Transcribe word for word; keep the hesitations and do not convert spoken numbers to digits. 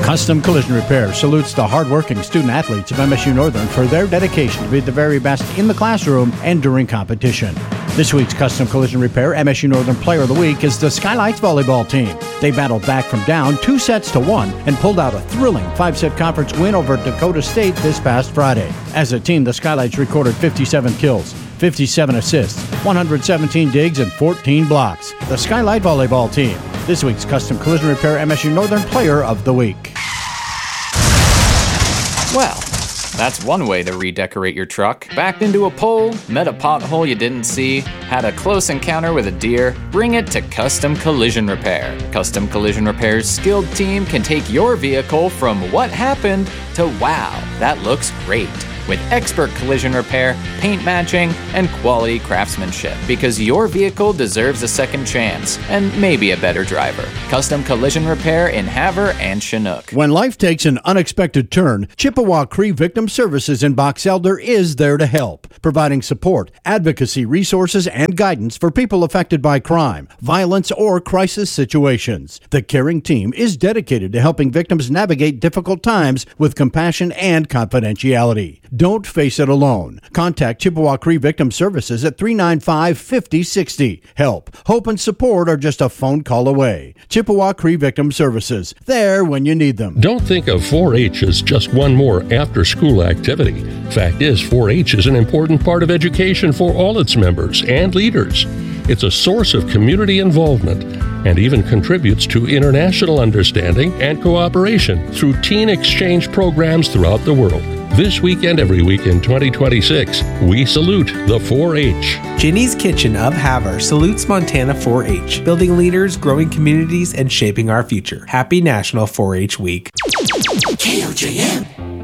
Custom Collision Repair salutes the hardworking student-athletes of M S U Northern for their dedication to be the very best in the classroom and during competition. This week's Custom Collision Repair M S U Northern Player of the Week is the Skylights volleyball team. They battled back from down two sets to one and pulled out a thrilling five-set conference win over Dakota State this past Friday. As a team, the Skylights recorded fifty-seven kills, fifty-seven assists, one hundred seventeen digs, and fourteen blocks. The Skylight volleyball team. This week's Custom Collision Repair M S U Northern Player of the Week. Well, that's one way to redecorate your truck. Backed into a pole, met a pothole you didn't see, had a close encounter with a deer, bring it to Custom Collision Repair. Custom Collision Repair's skilled team can take your vehicle from what happened to wow, that looks great. With expert collision repair, paint matching, and quality craftsmanship. Because your vehicle deserves a second chance, and maybe a better driver. Custom Collision Repair in Havre and Chinook. When life takes an unexpected turn, Chippewa Cree Victim Services in Box Elder is there to help, providing support, advocacy, resources, and guidance for people affected by crime, violence, or crisis situations. The caring team is dedicated to helping victims navigate difficult times with compassion and confidentiality. Don't face it alone. Contact Chippewa Cree Victim Services at three nine five, five oh six oh. Help, hope, and support are just a phone call away. Chippewa Cree Victim Services, there when you need them. Don't think of four H as just one more after-school activity. Fact is, four H is an important part of education for all its members and leaders. It's a source of community involvement and even contributes to international understanding and cooperation through teen exchange programs throughout the world. This week and every week in twenty twenty-six, we salute the four H. Ginny's Kitchen of Havre salutes Montana four H, building leaders, growing communities, and shaping our future. Happy National four H Week. K O J M